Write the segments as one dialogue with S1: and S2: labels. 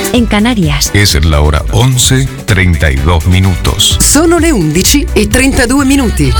S1: en Canarias.
S2: Es la hora 11:32 minutos.
S3: Sono le 11:32 minuti.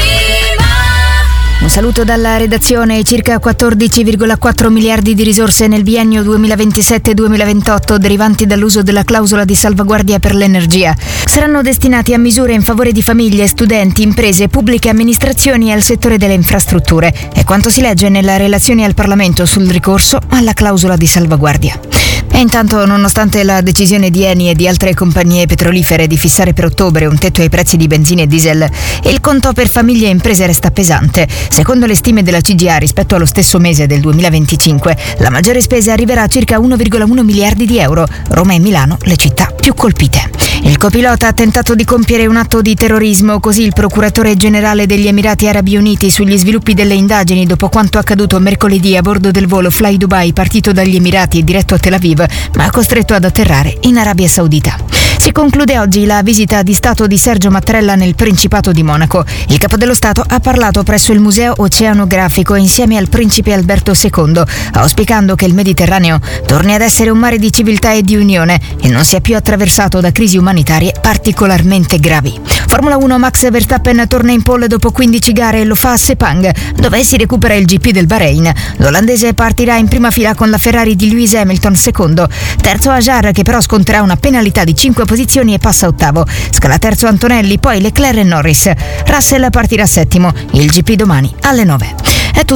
S4: Un saluto dalla redazione. Circa 14,4 miliardi di risorse nel biennio 2027-2028 derivanti dall'uso della clausola di salvaguardia per l'energia saranno destinati a misure in favore di famiglie, studenti, imprese, pubbliche amministrazioni e al settore delle infrastrutture. È quanto si legge nella relazione al Parlamento sul ricorso alla clausola di salvaguardia. E intanto, nonostante la decisione di Eni e di altre compagnie petrolifere di fissare per ottobre un tetto ai prezzi di benzina e diesel, il conto per famiglie e imprese resta pesante. Secondo le stime della CGA, rispetto allo stesso mese del 2025, la maggiore spesa arriverà a circa 1,1 miliardi di euro. Roma e Milano, le città più colpite. Il copilota ha tentato di compiere un atto di terrorismo, così il procuratore generale degli Emirati Arabi Uniti sugli sviluppi delle indagini dopo quanto accaduto mercoledì a bordo del volo Fly Dubai partito dagli Emirati e diretto a Tel Aviv, ma costretto ad atterrare in Arabia Saudita. Si conclude oggi la visita di Stato di Sergio Mattarella nel Principato di Monaco. Il capo dello Stato ha parlato presso il Museo Oceanografico insieme al principe Alberto II, auspicando che il Mediterraneo torni ad essere un mare di civiltà e di unione e non sia più attraversato da crisi umanitarie particolarmente gravi. Formula 1, Max Verstappen torna in pole dopo 15 gare e lo fa a Sepang, dove si recupera il GP del Bahrain. L'olandese partirà in prima fila con la Ferrari di Lewis Hamilton secondo. Terzo Hajar, che però sconterà una penalità di 5 posizioni e passa ottavo. Scala terzo Antonelli, poi Leclerc e Norris. Russell partirà settimo. Il GP domani alle 9. È tutto.